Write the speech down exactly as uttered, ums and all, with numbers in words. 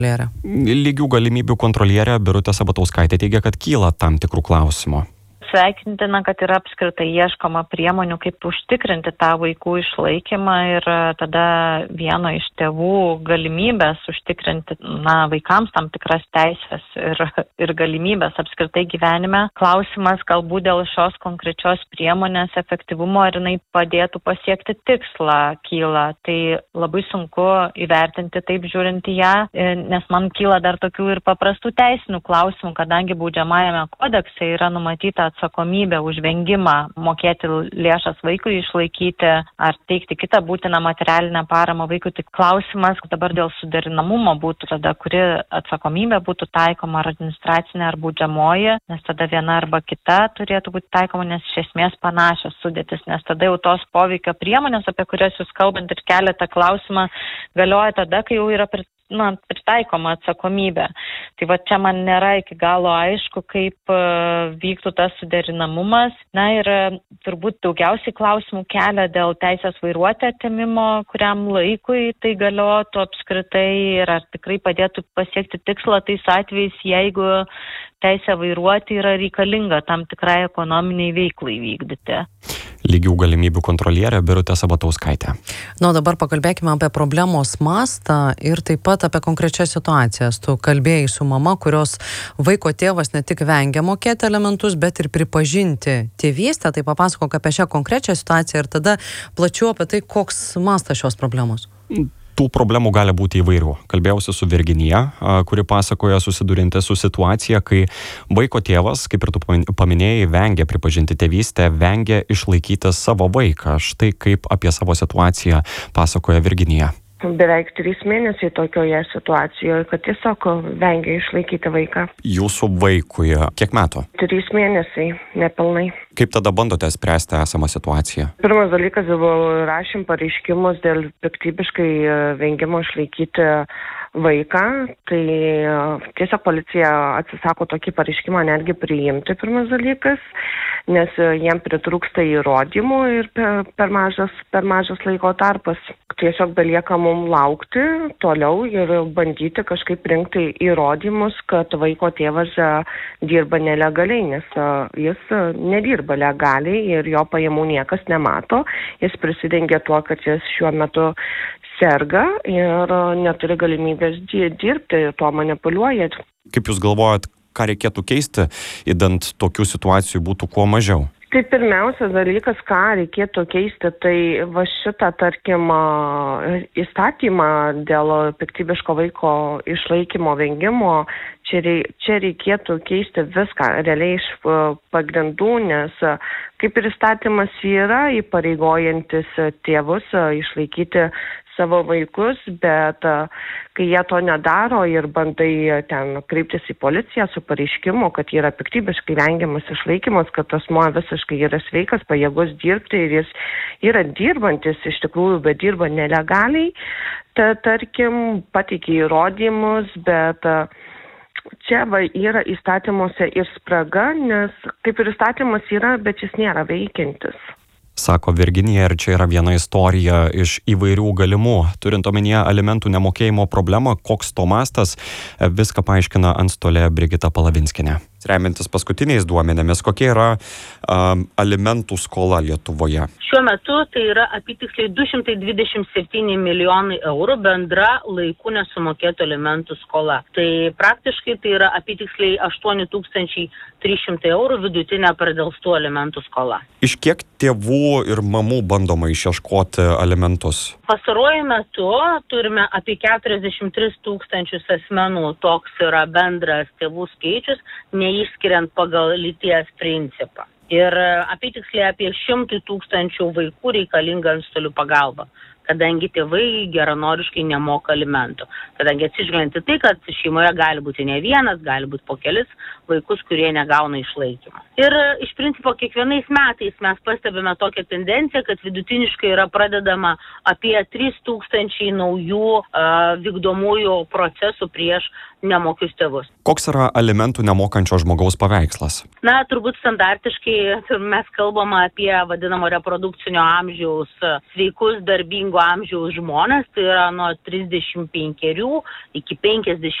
Lygių galimybių kontrolierė Birutė Sabatauskaitė teigia, kad kyla tam tikrų klausimų. Sveikintina, kad yra apskritai ieškoma priemonių, kaip užtikrinti tą vaikų išlaikymą ir tada vieno iš tėvų galimybės užtikrinti na, vaikams tam tikras teisės ir, ir galimybės apskritai gyvenime. Klausimas galbūt dėl šios konkrečios priemonės efektyvumo, ar jinai padėtų pasiekti tikslą, kyla. Tai labai sunku įvertinti taip žiūrint į ją, nes man kyla dar tokių ir paprastų teisinių klausimų, kadangi baudžiamajame kodekse yra numatyta atsakomybė už vengimą mokėti lėšas vaikui išlaikyti ar teikti kitą būtiną materialinę paramą vaikui. Tik klausimas dabar dėl suderinamumo būtų tada, kuri atsakomybė būtų taikoma, ar administracinė, ar baudžiamoji, nes tada viena arba kita turėtų būti taikoma, nes iš esmės panašios sudėtis, nes tada jau tos poveikio priemonės, apie kurias jūs kalbant ir keliate klausimą, galioja tada, kai jau yra prit na, pritaikoma atsakomybė. Tai va čia man nėra iki galo aišku, kaip uh, vyktų tas suderinamumas. Na ir uh, turbūt daugiausiai klausimų kelia dėl teisės vairuoti atėmimo, kuriam laikui tai galiotų apskritai ir ar tikrai padėtų pasiekti tikslą tais atvejais, jeigu teisė vairuoti yra reikalinga tam tikrai ekonominiai veiklai vykdyti. Lygių galimybių kontrolierė Birutė Sabatauskaitė. Na, dabar pakalbėkime apie problemos mastą ir taip pat apie konkrečias situacijas. Tu kalbėjai su mama, kurios vaiko tėvas ne tik vengia mokėti elementus, bet ir pripažinti tėvystę. Tai papasakok apie šią konkrečią situaciją ir tada plačiau apie tai, koks mastas šios problemos. Tų problemų gali būti įvairių. Kalbėjausi su Virginija, kuri pasakoja susidurinti su situacija, kai vaiko tėvas, kaip ir tu paminėjai, vengia pripažinti tėvystę, vengia išlaikyti savo vaiką. Štai kaip apie savo situaciją pasakoja Virginija. Beveik trys mėnesiai tokioje situacijoje, kad tiesiog vengia išlaikyti vaiką. Jūsų vaikui kiek metų? Trys mėnesiai, nepilnai. Kaip tada bandote spręsti esamą situaciją? Pirmas dalykas, rašėm pareiškimus dėl piktybiškai vengimo išlaikyti vaiką, tai tiesiog policija atsisako tokį pareiškimą netgi priimti, pirmas dalykas, nes jiem pritrūksta įrodymų ir per, per, mažas, per mažas laiko tarpas. Tiesiog belieka mums laukti toliau ir bandyti kažkaip rinkti įrodymus, kad vaiko tėvas dirba nelegaliai, nes jis nedirba legaliai ir jo pajamų niekas nemato. Jis prisidengia tuo, kad jis šiuo metu serga ir neturi galimybės dirbti, tuo manipuliuoja. Kaip jūs galvojat, ką reikėtų keisti, idant tokių situacijų būtų kuo mažiau? Tai pirmiausias dalykas, ką reikėtų keisti, tai va šitą, tarkim, įstatymą dėl piktybiško vaiko išlaikymo vengimo, čia, rei, čia reikėtų keisti viską realiai iš pagrindų, nes kaip ir įstatymas yra įpareigojantis tėvus išlaikyti savo vaikus, bet kai jie to nedaro ir bandai ten kreiptis į policiją su pareiškimu, kad yra piktybiškai vengiamas išlaikymas, kad asmuo visiškai yra sveikas, pajėgus dirbti ir jis yra dirbantis iš tikrųjų, bet dirba nelegaliai, ta, tarkim, pateikia įrodymus, bet čia va yra įstatymuose ir spraga, nes kaip ir įstatymas yra, bet jis nėra veikiantis. Sako Virginija, ir čia yra viena istorija iš įvairių galimų. Turint omenyje alimentų nemokėjimo problemą, koks to mastas, viską paaiškina antstolė Brigita Palavinskinė. Remiantis paskutiniais duomenėmis, kokia yra um, alimentų skola Lietuvoje? Šiuo metu tai yra apytiksliai du šimtai dvidešimt septyni milijonai eurų bendra laiku nesumokėtų alimentų skola. Tai praktiškai tai yra apytiksliai aštuoni tūkstančiai trys šimtai eurų vidutinė pradelstų alimentų skola. Iš kiek tėvų ir mamų bandoma išieškoti alimentus? Pastaruoju metu turime apie keturiasdešimt tris tūkstančius asmenų, toks yra bendras tėvų skaičius, neišskiriant pagal lyties principą. Ir apytiksliai apie šimtui tūkstančių vaikų reikalinga antstolių pagalba, kadangi tėvai geranoriškai nemoka alimentų. Kadangi atsižvelgiant į tai, kad šeimoje gali būti ne vienas, gali būti po kelis vaikus, kurie negauna išlaikymą. Ir iš principo kiekvienais metais mes pastebime tokią tendenciją, kad vidutiniškai yra pradedama apie trys tūkstančiai naujų uh, vykdomųjų procesų prieš nemokius tėvus. Koks yra alimentų nemokančio žmogaus paveikslas? Na, turbūt standartiškai mes kalbame apie vadinamo reprodukcinio amžiaus sveikus, darbingo amžiaus žmonės, tai yra nuo trisdešimt penkerių iki penkiasdešimt